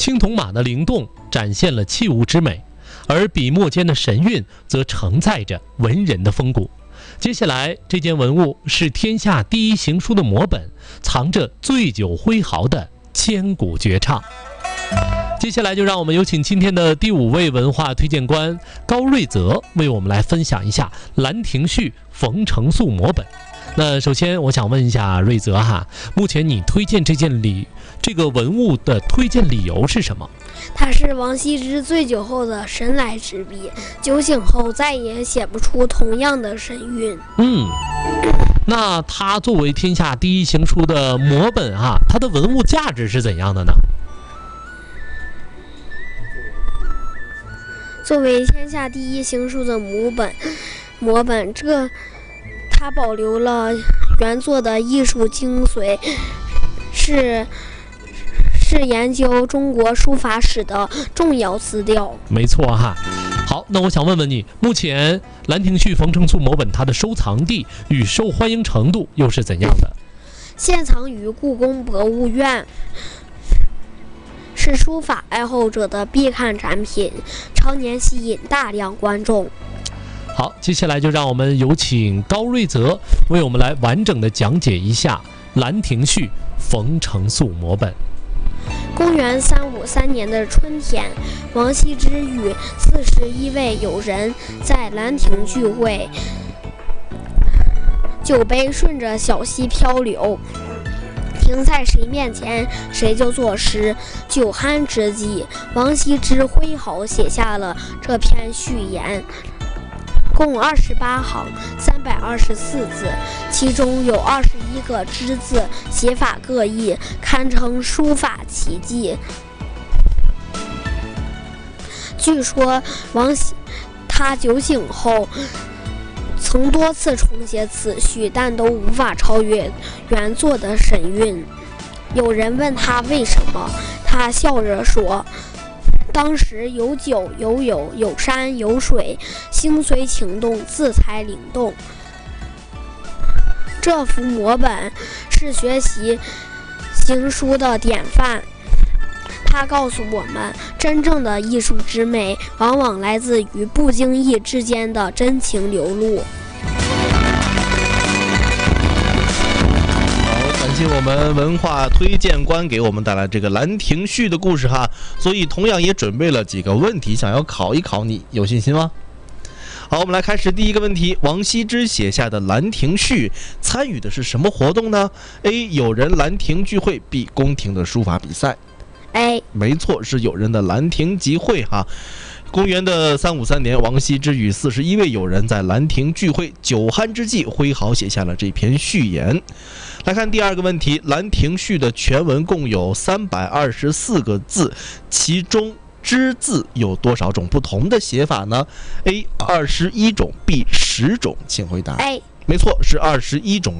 青铜马的灵动展现了器物之美，而笔墨间的神韵则承载着文人的风骨。接下来这件文物是天下第一行书的摹本，藏着醉酒挥毫的千古绝唱。接下来就让我们有请今天的第5位文化推荐官高瑞泽为我们来分享一下《兰亭序》冯承素摹本。那首先我想问一下瑞泽哈，目前你推荐这个文物的推荐理由是什么？ 它是王羲之醉酒后的神来之笔，酒醒后再也写不出同样的神韵。 那它作为天下第一行书的摹本哈，它的文物价值是怎样的呢？ 作为天下第一行书的摹本，它保留了原作的艺术精髓，是研究中国书法史的重要资料。 没错哈。好，那我想问问你，目前《兰亭序》冯承素摹本它的收藏地与受欢迎程度又是怎样的？ 现藏于故宫博物院，是书法爱好者的必看展品，常年吸引大量观众。 好，接下来就让我们有请高瑞泽为我们来完整的讲解一下《兰亭序》冯承素摹本。 公元353年的春天，王羲之与41位友人在兰亭聚会，酒杯顺着小溪漂流，停在谁面前谁就作诗。酒酣之际，王羲之挥毫写下了这篇序言，共28行，324字，其中有21个之字，写法各异，堪称书法奇迹。据说他酒醒后曾多次重写此序，但都无法超越原作的神韵。有人问他为什么，他笑着说，当时有酒有友有山有水，心随情动，字才灵动。这幅摹本是学习行书的典范，它告诉我们，真正的艺术之美往往来自于不经意之间的真情流露。 感谢我们文化推荐官给我们带来这个《兰亭序》的故事哈，所以同样也准备了几个问题，想要考一考你，有信心吗？好，我们来开始第一个问题。王羲之写下的《兰亭序》参与的是什么活动呢？ A. 友人兰亭聚会， B. 宫廷的书法比赛。 A. 没错，是友人的兰亭集会哈。公元的353年，王羲之与41位友人在兰亭聚会，酒酣之际挥毫写下了这篇序言。来看第二个问题，《兰亭序》的全文共有324个字，其中之字有多少种不同的写法呢？ A. 21种， B. 10种，请回答。 A. 没错，是21种